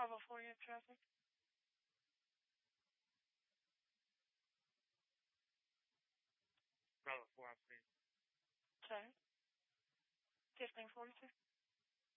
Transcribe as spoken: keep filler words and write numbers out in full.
Bravo four, you have traffic. Bravo four, I'm speaking. Sorry. fifteen forty-two.